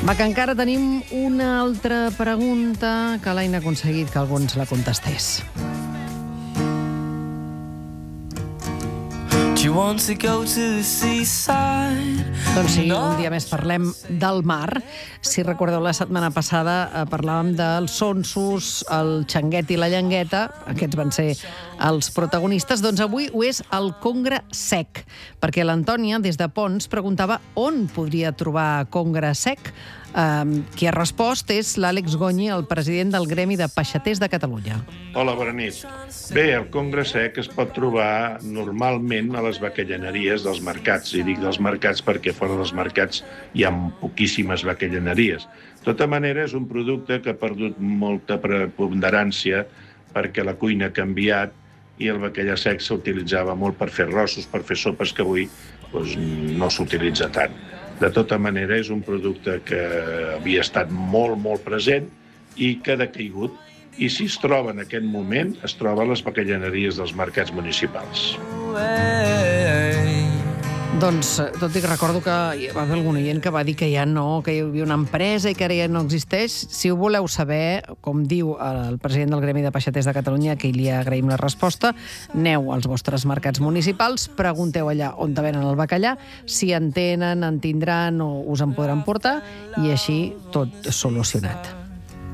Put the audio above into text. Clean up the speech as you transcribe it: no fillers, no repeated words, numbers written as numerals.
Va, que encara tenim una altra pregunta que l'Aina ha aconseguit que algú ens la contestés. Doncs sí, un dia més parlem del mar. Si recordeu, la setmana passada parlàvem dels sonsos, el xanguet i la llengueta. Aquests van ser els protagonistes. Doncs avui ho és el congre sec, perquè l'Antònia, des de Pons, preguntava on podria trobar congre sec. Qui ha respost és l'Àlex Gonyi, el president del Gremi de Peixaters de Catalunya. Hola, bona nit. Bé, el congre sec es pot trobar normalment a les baquellaneries dels mercats. I dic dels mercats perquè fora dels mercats hi ha poquíssimes baquellaneries. De tota manera, és un producte que ha perdut molta preponderància perquè la cuina ha canviat i el bacallà sec s'utilitzava molt per fer arrossos, per fer sopes, que avui no s'utilitza tant. De tota manera, és un producte que havia estat molt, molt present i que ha decaigut. I si es troba en aquest moment, es troba a les baquellaneries dels mercats municipals. Doncs tot i que recordo que hi va haver algun oient que va dir que ja no, que hi havia una empresa i que ara ja no existeix. Si ho voleu saber, com diu el president del Gremi de Peixaters de Catalunya, que li agraïm la resposta, aneu als vostres mercats municipals, pregunteu allà on venen el bacallà, si en tenen, en tindran o us en podran portar, i així tot solucionat.